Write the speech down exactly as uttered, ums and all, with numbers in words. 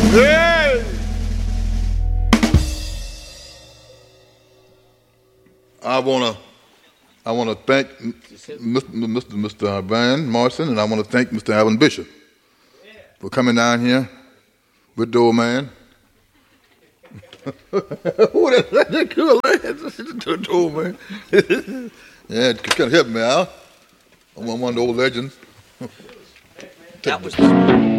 Hey! I wanna, I wanna thank Mister Mister Mister Van Morrison, and I wanna thank Mister Allen Bishop for coming down here with the old man. Who that? That cool man. The old man. Yeah, it can help me out. I'm one of the old legends. That was.